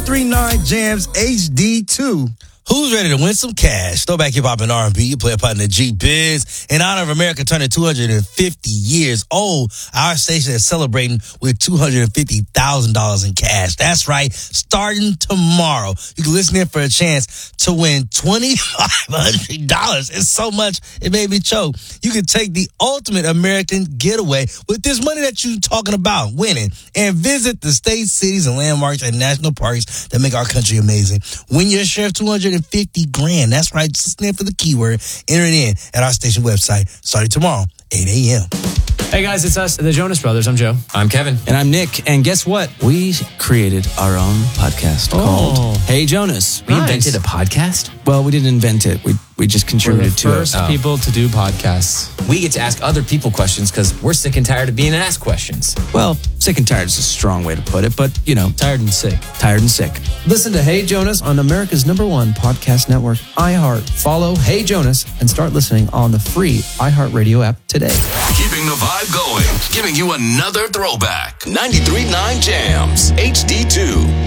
93.9 Jams HD2. Who's ready to win some cash? Throwback hip hop and R&B. You play a part in the G-Biz. In honor of America turning 250 years old, our station is celebrating with $250,000 in cash. That's right. Starting tomorrow, you can listen in for a chance to win $2,500. It's so much, it made me choke. You can take the ultimate American getaway with this money that you're talking about, winning, and visit the states, cities, and landmarks and national parks that make our country amazing. Win your share of $250,000. That's right. Just stand for the keyword. Enter it in at our station website starting tomorrow, 8 a.m. Hey guys, it's us, the Jonas Brothers. I'm Joe. I'm Kevin. And I'm Nick. And guess what? We created our own podcast called Hey Jonas. We invented a podcast? Well, we didn't invent it. We just contributed to it. We're the first people to do podcasts. We get to ask other people questions because we're sick and tired of being asked questions. Well, sick and tired is a strong way to put it, but, you know. Tired and sick. Tired and sick. Listen to Hey Jonas on America's #1 podcast network, iHeart. Follow Hey Jonas and start listening on the free iHeartRadio app today. Keeping the vibe going, giving you another throwback. 93.9 Jams HD2.